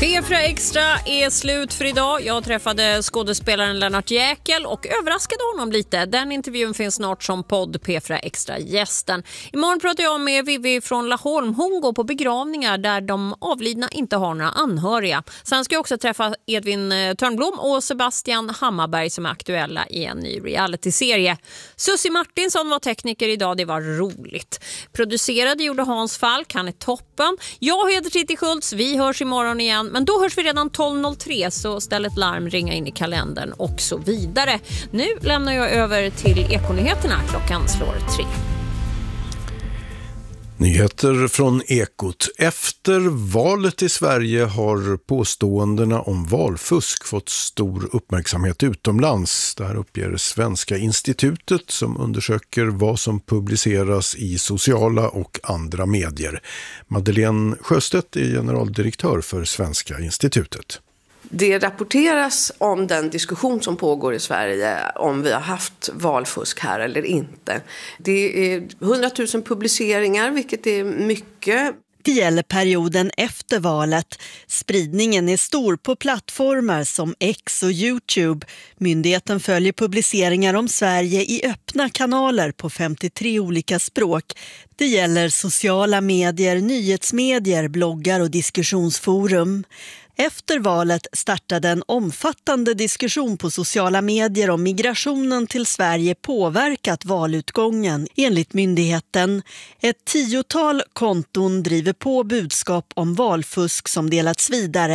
P4 Extra är slut för idag. Jag träffade skådespelaren Lennart Jäkel och överraskade honom lite. Den intervjun finns snart som podd, P4 Extra-gästen. Imorgon pratar jag med Vivi från Laholm. Hon går på begravningar där de avlidna inte har några anhöriga. Sen ska jag också träffa Edvin Törnblom och Sebastian Hammarberg som är aktuella i en ny reality-serie. Susie Martinsson var tekniker idag, det var roligt. Producerade gjorde Hans Falk, han är toppen. Jag heter Titti Schultz, vi hörs imorgon igen. Men då hörs vi redan 12.03, så ställ ett larm, ringa in i kalendern och så vidare. Nu lämnar jag över till Ekonyheterna, klockan slår 3. Nyheter från Ekot. Efter valet i Sverige har påståendena om valfusk fått stor uppmärksamhet utomlands. Det här uppger Svenska institutet som undersöker vad som publiceras i sociala och andra medier. Madeleine Sjöstedt är generaldirektör för Svenska institutet. Det rapporteras om den diskussion som pågår i Sverige om vi har haft valfusk här eller inte. Det är 100 000 publiceringar, vilket är mycket. Det gäller perioden efter valet. Spridningen är stor på plattformar som X och YouTube. Myndigheten följer publiceringar om Sverige i öppna kanaler på 53 olika språk. Det gäller sociala medier, nyhetsmedier, bloggar och diskussionsforum. Efter valet startade en omfattande diskussion på sociala medier om migrationen till Sverige påverkat valutgången, enligt myndigheten. Ett 10-tal konton driver på budskap om valfusk som delats vidare.